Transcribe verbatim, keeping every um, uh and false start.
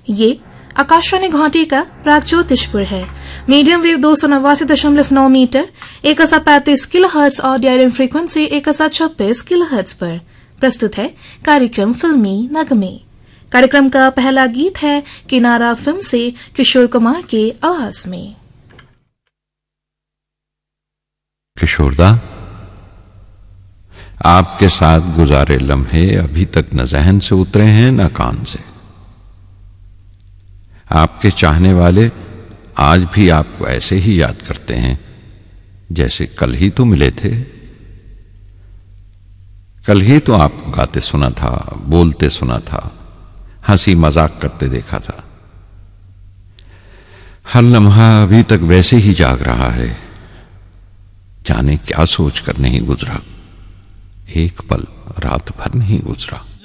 ये आकाशवाणी घाटी का प्रागज्योतिषपुर है। मीडियम वेव दो सौ नवासी दशमलव नौ मीटर एक हजार पैंतीस किलो हर्ट्ज और डायरेक्ट फ्रीक्वेंसी एक हजार छब्बीस किलो हर्ट्ज पर प्रस्तुत है कार्यक्रम फिल्मी नगमे। कार्यक्रम का पहला गीत है किनारा फिल्म से किशोर कुमार के आवाज में। किशोरदा, आपके साथ गुजारे लम्हे अभी तक न जहन से उतरे हैं न कान से। आपके चाहने वाले आज भी आपको ऐसे ही याद करते हैं जैसे कल ही तो मिले थे। कल ही तो आपको गाते सुना था, बोलते सुना था, हंसी मजाक करते देखा था। हर लम्हा अभी तक वैसे ही जाग रहा है, जाने क्या सोच कर नहीं गुजरा। एक पल रात भर नहीं गुजरा।